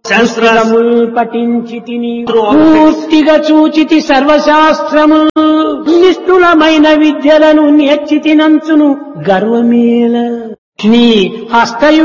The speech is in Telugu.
శాస్త్రముల్ పఠించితిని పూర్తిగా చూచితి సర్వశాస్త్రము నిష్ఠులమైన విద్యలను నేర్చితినంచును గర్వమేల నీ హస్తయు